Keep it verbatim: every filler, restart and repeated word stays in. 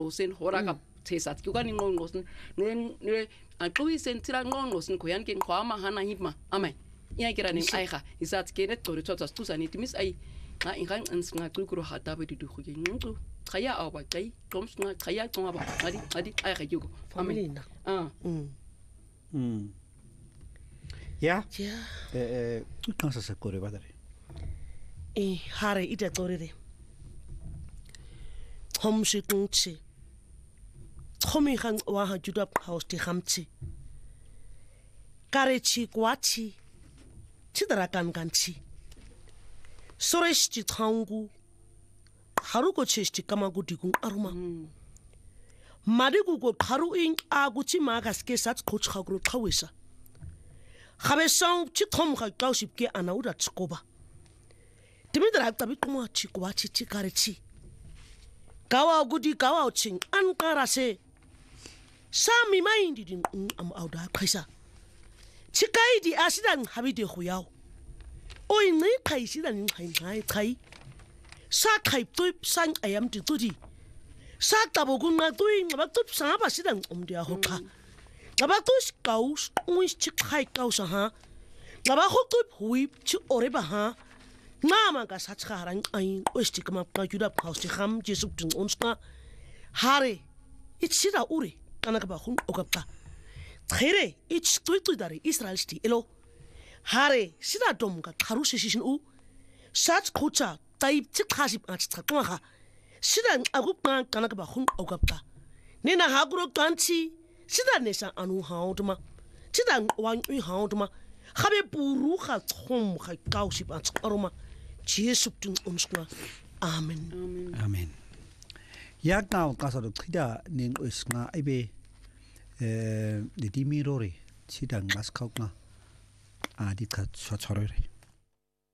usen horaga tesat kuganing ngongqosin ne ne aqwisen tira ngongqosin koyan ke ngqwama hana hipma amay iyakira ning ayga isat ke net tori tsotsa tusani timis ay nga ingang insinga kulkuru hata be du khuye ngqu khaya awa kai toms nga khaya tonga ba ngadi ngadi ayga yugo familina ah mm mm ya ya eh eh kansa sa kore badare e hare ida torire homshikungchi khomi khang wa ha juda house ti khamchi karechi kwachi chidara kan kanchi soreshti thangu haruko cheshti kamagu digung aruma madigu go kharu in aguchi magas ke sat khoch khagru khawisa khabe song chi khom kha kauship ke anauda tskoba timidra tabi kuma chi kwachi chi karechi kawa gudi kawa ching an karase sami maindi din am auda khaisa chikai di asidan habide khuyao oi nei khai sidan khai khai khai sa khai tuip sang ayam ti tudi sa tabogun na tui ngaba tup sa ba sidan umdia hokha ngaba tus kaus uis chi khai kaus ha ngaba khok tuip hui chi ore ba ha Mama ka sa tsharang ay osti kama ka juda pausti kham jesuk tin onsna hare itsira uri kana ka ba khun okapta khere its tui tui dari Israel sti elo hare sida dom ka kharu shishin u sat khocha taib chi khasib ach tsakma kha sida agup ka kana ka ba khun okapta nina hagro kanchi sida nesa anu haudma sida wan u haudma khabe puru kha thom kha kausib ach aroma Jesus tun onsna amen amen ya ka ka sa khida ning usnga ibe eh de dimirore chidang mas khawna adi kha chorore